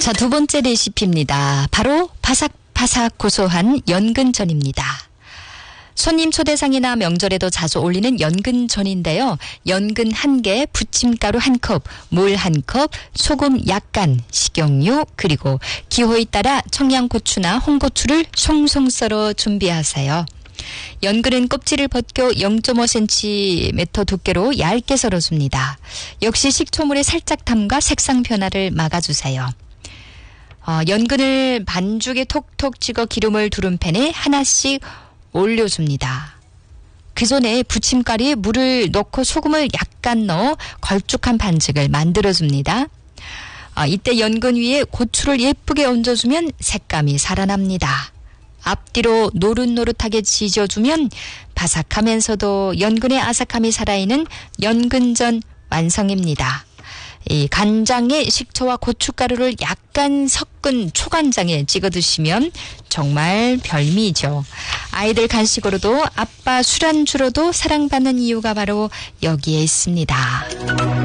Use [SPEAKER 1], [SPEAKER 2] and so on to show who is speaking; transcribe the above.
[SPEAKER 1] 자, 두 번째 레시피입니다. 바로 바삭바삭 고소한 연근전입니다. 손님 초대상이나 명절에도 자주 올리는 연근전인데요. 연근 1개, 부침가루 1컵, 물 1컵, 소금 약간, 식용유, 그리고 기호에 따라 청양고추나 홍고추를 송송 썰어 준비하세요. 연근은 껍질을 벗겨 0.5cm 두께로 얇게 썰어줍니다. 역시 식초물에 살짝 담가 색상 변화를 막아주세요. 연근을 반죽에 톡톡 찍어 기름을 두른 팬에 하나씩 올려줍니다. 그 전에 부침가루에 물을 넣고 소금을 약간 넣어 걸쭉한 반죽을 만들어줍니다. 이때 연근 위에 고추를 예쁘게 얹어주면 색감이 살아납니다. 앞뒤로 노릇노릇하게 지져주면 바삭하면서도 연근의 아삭함이 살아있는 연근전 완성입니다. 이 간장에 식초와 고춧가루를 약간 섞은 초간장에 찍어 드시면 정말 별미죠. 아이들 간식으로도 아빠 술안주로도 사랑받는 이유가 바로 여기에 있습니다.